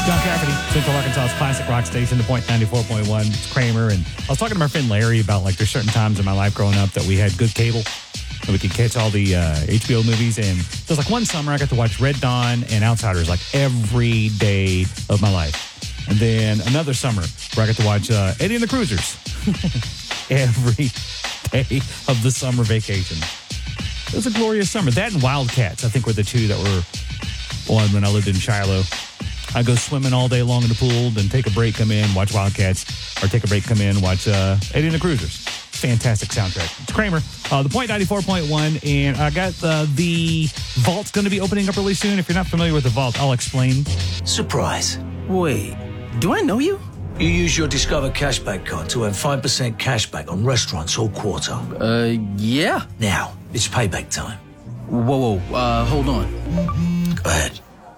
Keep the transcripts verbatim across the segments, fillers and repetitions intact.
John Cafferty, Central Arkansas's classic rock station, The Point ninety-four point one. It's Kramer. And I was talking to my friend Larry about, like, there's certain times in my life growing up that we had good cable and we could catch all the uh, H B O movies. And there's like one summer I got to watch Red Dawn and Outsiders like every day of my life. And then another summer where I got to watch uh, Eddie and the Cruisers every day of the summer vacation. It was a glorious summer. That and Wildcats, I think, were the two that were on when I lived in Shiloh. I go swimming all day long in the pool, then take a break, come in, watch Wildcats, or take a break, come in, watch uh, Eddie and the Cruisers. Fantastic soundtrack. It's Kramer, uh, The Point ninety-four point one, and I got uh, the Vault's going to be opening up really soon. If you're not familiar with the Vault, I'll explain. Surprise. Wait, do I know you? You use your Discover Cashback card to earn five percent cashback on restaurants all quarter. Uh, yeah. Now, it's payback time. Whoa, whoa, uh, hold on. Go ahead.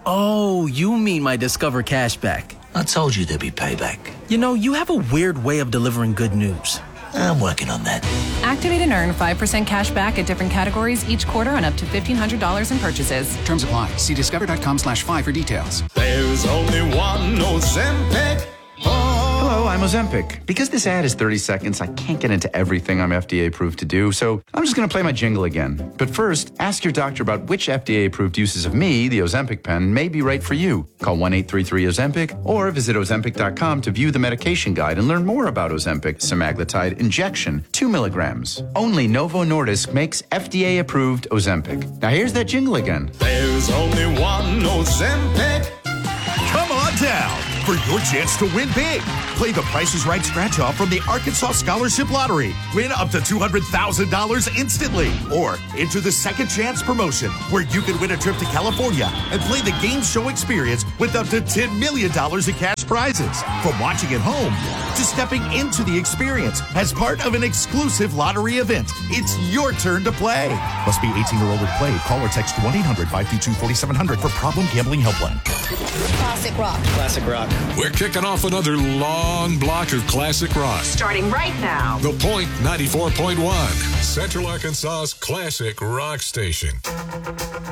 Oh, you mean my Discover Cashback. I told you there'd be payback. You know, you have a weird way of delivering good news. I'm working on that. Activate and earn five percent cash back at different categories each quarter on up to fifteen hundred dollars in purchases. Terms apply. See discover.com slash five for details. There's only one Ozempic. Hello, I'm Ozempic. Because this ad is thirty seconds, I can't get into everything I'm F D A approved to do, so I'm just going to play my jingle again. But first, ask your doctor about which F D A approved uses of me, the Ozempic pen, may be right for you. Call one eight three three Ozempic or visit Ozempic dot com to view the medication guide and learn more about Ozempic semaglutide injection, two milligrams. Only Novo Nordisk makes F D A approved Ozempic. Now here's that jingle again. There's only one Ozempic. Come on down for your chance to win big. Play the Price is Right scratch off from the Arkansas Scholarship Lottery. Win up to two hundred thousand dollars instantly. Or enter the Second Chance promotion, where you can win a trip to California and play the game show experience with up to ten million dollars in cash prizes. From watching at home to stepping into the experience as part of an exclusive lottery event, it's your turn to play. Must be eighteen or older to play. Call or text one eight hundred five two two four seven zero zero for Problem Gambling Helpline. Classic rock. Classic rock. We're kicking off another long block of classic rock. Starting right now. The Point ninety-four point one, Central Arkansas's classic rock station.